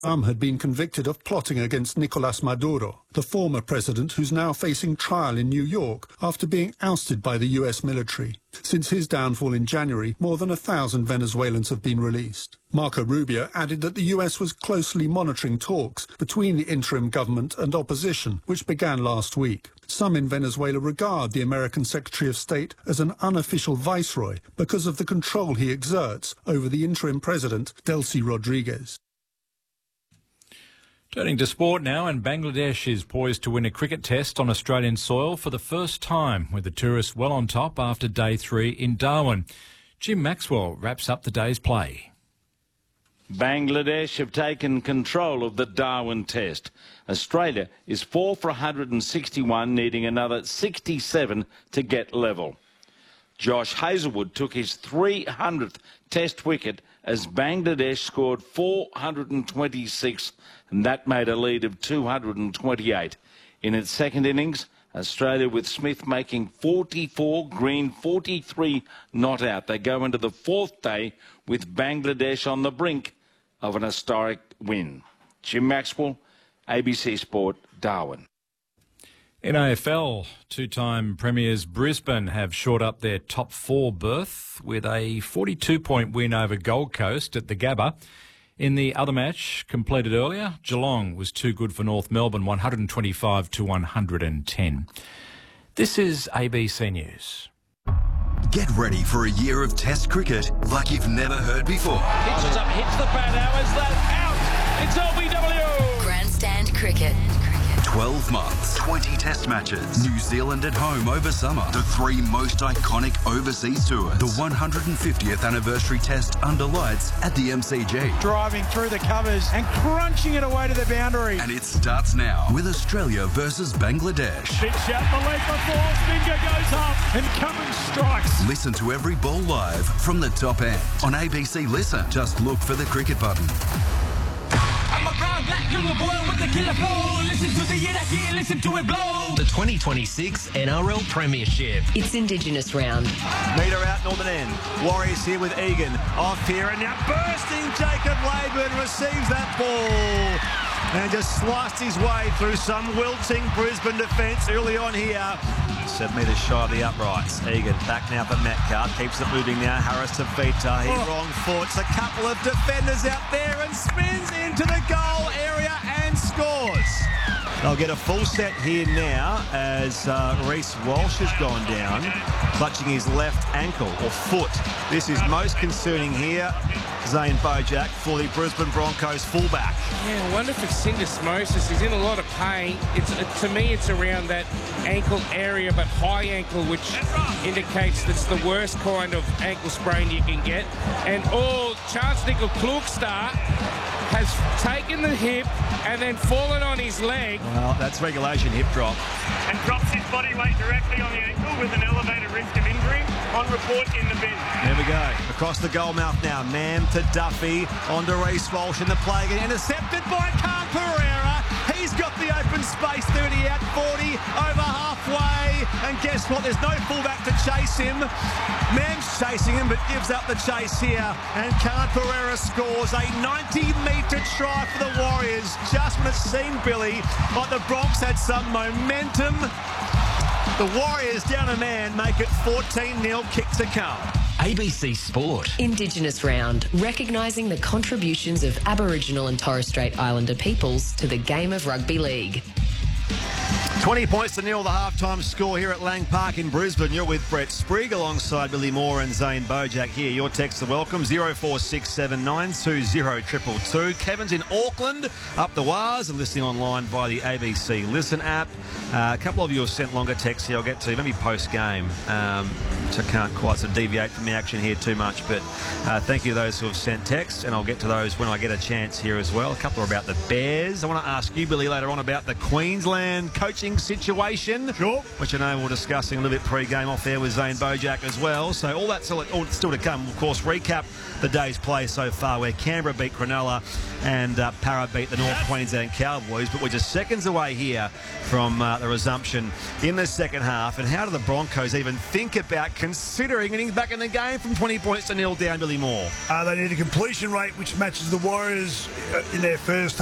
had been convicted of plotting against Nicolas Maduro, the former president who's now facing trial in New York after being ousted by the US military. Since his downfall in January, more than 1,000 Venezuelans have been released. Marco Rubio added that the US was closely monitoring talks between the interim government and opposition, which began last week. Some in Venezuela regard the American Secretary of State as an unofficial viceroy because of the control he exerts over the interim president, Delcy Rodriguez. Turning to sport now, and Bangladesh is poised to win a cricket test on Australian soil for the first time, with the tourists well on top after day 3 in Darwin. Jim Maxwell wraps up the day's play. Bangladesh have taken control of the Darwin Test. Australia is 4 for 161, needing another 67 to get level. Josh Hazlewood took his 300th Test wicket as Bangladesh scored 426, and that made a lead of 228. In its second innings, Australia with Smith making 44, Green 43 not out. They go into the 4th day with Bangladesh on the brink of an historic win. Jim Maxwell, ABC Sport, Darwin. In AFL, two-time premiers Brisbane have shored up their top 4 berth with a 42-point win over Gold Coast at the Gabba. In the other match, completed earlier, Geelong was too good for North Melbourne, 125 to 110. This is ABC News. Get ready for a year of Test cricket like you've never heard before. Hitches up, hits the bat now, is that out? It's LBW! Grandstand cricket. 12 months, 20 Test matches, New Zealand at home over summer, the 3 most iconic overseas tours, the 150th anniversary Test under lights at the MCG. Driving through the covers and crunching it away to the boundary. And it starts now with Australia versus Bangladesh. Big shot, the leg before, finger goes up and Cummins strikes. Listen to every ball live from the top end. On ABC Listen, just look for the cricket button. I'm a brown, black, young boy with the killer flow. Listen to the year that year, listen to it blow. The 2026 NRL Premiership. It's Indigenous round. Meter out Northern End. Warriors here with Egan. Off here and now bursting Jacob Laban receives that ball. And just sliced his way through some wilting Brisbane defence early on here. 7 metres shy of the uprights. Egan back now for Metcalf. Keeps it moving now. Harris to Vita. He wrong foots. A couple of defenders out there and spins into the goal area and scores. They'll get a full set here now as Reece Walsh has gone down, clutching his left ankle or foot. This is most concerning here. Zane Bojack for the Brisbane Broncos fullback. Yeah, I wonder if it's syndesmosis. He's in a lot of pain. To me, it's around that ankle area, but high ankle, which indicates that's the worst kind of ankle sprain you can get. And Charles Nickel Klugstad has taken the hip and then fallen on his leg. Well, that's regulation hip drop. And drops his body weight directly on the ankle with an elevated risk of injury on report in the bin. There we go. Across the goal mouth now. Mam to Duffy. On to Reece Walsh in the play again. Intercepted by Khan Pereira. He's got the open space. 30 out, 40 over halfway. And guess what? There's no fullback to chase him. Mam's chasing him but gives up the chase here. And Khan Pereira scores a 90-metre try for the Warriors. Just when it seemed, Billy, like the Bronx had some momentum. The Warriors down a man make it 14-0, kick to come. ABC Sport. Indigenous round, recognising the contributions of Aboriginal and Torres Strait Islander peoples to the game of rugby league. 20 points to nil, the halftime score here at Lang Park in Brisbane. You're with Brett Sprigg alongside Billy Moore and Zane Bojack here. Your texts are welcome, 0467920222. Kevin's in Auckland, up the Waz, and listening online via the ABC Listen app. A couple of you have sent longer texts here I'll get to, maybe post-game, so I can't quite sort of deviate from the action here too much, but thank you to those who have sent texts, and I'll get to those when I get a chance here as well. A couple are about the Bears. I want to ask you, Billy, later on about the Queensland coaching punting situation, which I know we're discussing a little bit pre-game off there with Zane Bojack as well. So all that's still to come. Of course, recap the day's play so far, where Canberra beat Cronulla and Para beat the North Queensland Cowboys. But we're just seconds away here from the resumption in the second half. And how do the Broncos even think about considering getting back in the game from 20 points to 0 down, Billy Moore? They need a completion rate which matches the Warriors in their first